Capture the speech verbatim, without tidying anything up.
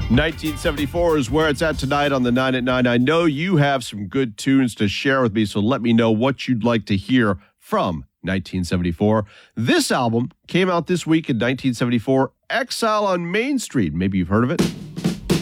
nineteen seventy-four is where it's at tonight on the nine at nine. I know you have some good tunes to share with me, so let me know what you'd like to hear from nineteen seventy-four. This album came out this week in nineteen seventy-four, Exile on Main Street. Maybe you've heard of it.